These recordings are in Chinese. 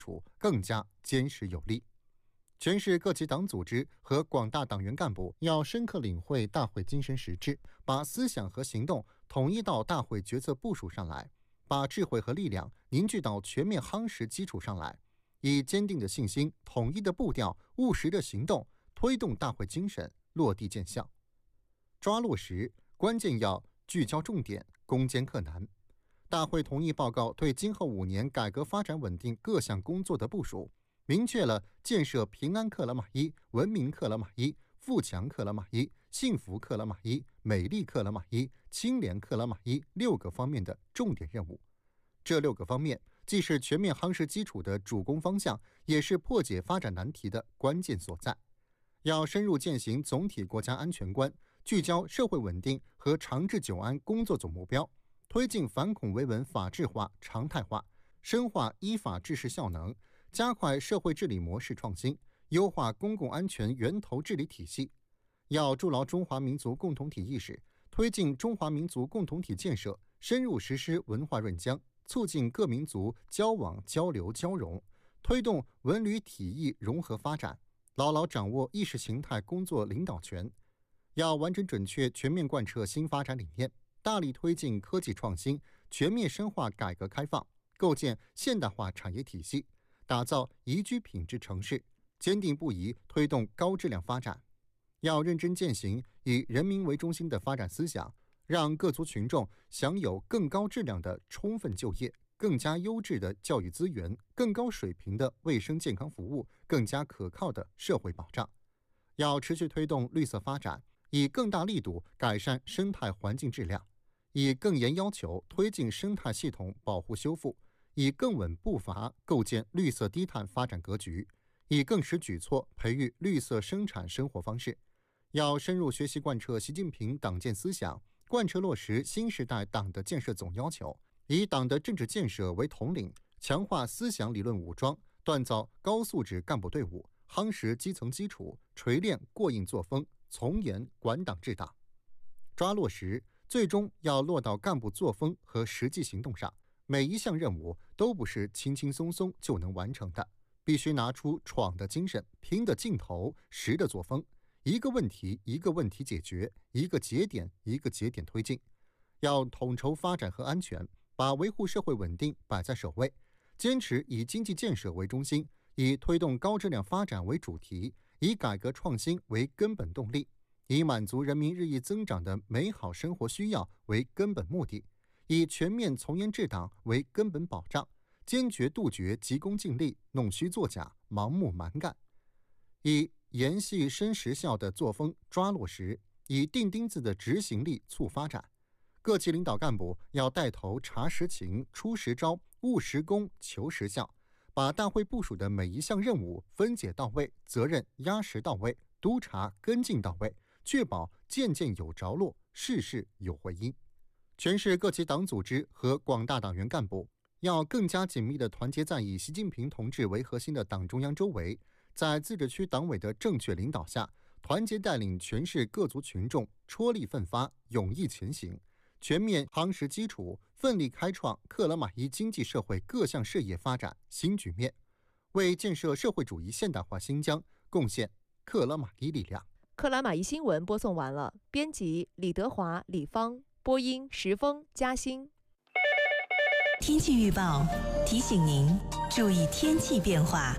更加坚实有力。全市各级党组织和广大党员干部要深刻领会大会精神实质，把思想和行动统一到大会决策部署上来，把智慧和力量凝聚到全面夯实基础上来，以坚定的信心、统一的步调、务实的行动，推动大会精神落地见效。抓落实，关键要聚焦重点，攻坚克难。大会同意报告对今后5年改革发展稳定各项工作的部署，明确了建设平安克拉玛依、文明克拉玛依、富强克拉玛依、幸福克拉玛依、美丽克拉玛依、清廉克拉玛依6个方面的重点任务。这6个方面既是全面夯实基础的主攻方向，也是破解发展难题的关键所在。要深入践行总体国家安全观，聚焦社会稳定和长治久安工作总目标，推进反恐维稳法治化、常态化，深化依法治市效能，加快社会治理模式创新，优化公共安全源头治理体系。要筑牢中华民族共同体意识，推进中华民族共同体建设，深入实施文化润疆，促进各民族交往交流交融，推动文旅体艺融合发展，牢牢掌握意识形态工作领导权。要完整准确全面贯彻新发展理念，大力推进科技创新，全面深化改革开放，构建现代化产业体系，打造宜居品质城市，坚定不移推动高质量发展。要认真践行以人民为中心的发展思想，让各族群众享有更高质量的充分就业、更加优质的教育资源、更高水平的卫生健康服务、更加可靠的社会保障。要持续推动绿色发展，以更大力度改善生态环境质量，以更严要求推进生态系统保护修复，以更稳步伐构建绿色低碳发展格局，以更实举措培育绿色生产生活方式。要深入学习贯彻习近平党建思想，贯彻落实新时代党的建设总要求，以党的政治建设为统领，强化思想理论武装，锻造高素质干部队伍，夯实基层基础，锤炼过硬作风，从严管党治党。抓落实，最终要落到干部作风和实际行动上。每一项任务都不是轻轻松松就能完成的，必须拿出闯的精神、拼的劲头、实的作风，一个问题一个问题解决，一个节点一个节点推进。要统筹发展和安全，把维护社会稳定摆在首位，坚持以经济建设为中心，以推动高质量发展为主题，以改革创新为根本动力，以满足人民日益增长的美好生活需要为根本目的，以全面从严治党为根本保障，坚决杜绝急功近利、弄虚作假、盲目蛮干，以严细深实效的作风抓落实，以钉钉子的执行力促发展。各级领导干部要带头查实情、出实招、务实功、求实效，把大会部署的每一项任务分解到位，责任压实到位，督查跟进到位，确保件件有着落，事事有回音。全市各级党组织和广大党员干部要更加紧密地团结在以习近平同志为核心的党中央周围，在自治区党委的正确领导下，团结带领全市各族群众踔厉奋发、勇毅前行，全面夯实基础，奋力开创克拉玛依经济社会各项事业发展新局面，为建设社会主义现代化新疆贡献克拉玛依力量。 克拉玛依新闻播送完了，编辑李德华、李芳，播音石峰、嘉欣。 天气预报提醒您注意天气变化。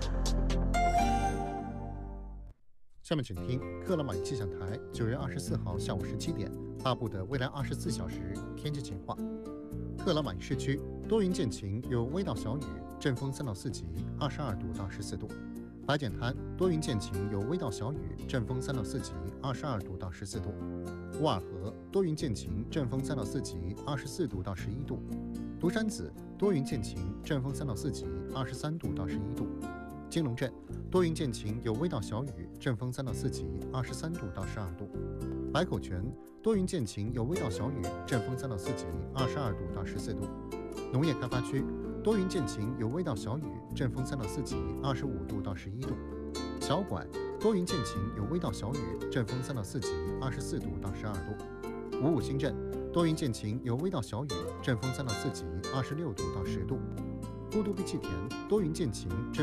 下面请听克拉玛依气象台9月24号下午17点发布的未来24小时天气情况。克拉玛依市区多云见晴，有微到小雨，阵风3到4级，22度到14度。白碱滩多云见晴，有微到小雨，阵风3到4级，22度到14度。乌尔河多云见晴，阵风3到4级，24度到11度。独山子多云见晴，阵风3到4级，23度到11度。金龙镇多云见晴，有微到小雨，阵风3到4级，23度到12度。白口泉多云见晴，有微到小雨，阵风3到4级，22度到14度。农业开发区多云见晴，有微到小雨，阵风3到4级，25度到11度。小管多云见晴，有微到小雨，阵风3到4级，24度到12度。五五新镇多云见晴，有微到小雨，阵风3到4级，26度到10度。 孤独碧气田，多云见晴。